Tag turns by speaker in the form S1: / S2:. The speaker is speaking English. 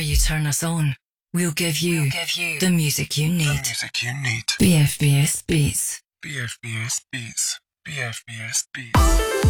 S1: you turn us on, we'll give you the music you need. BFBS Beats.
S2: BFBS Beats. BFBS Beats.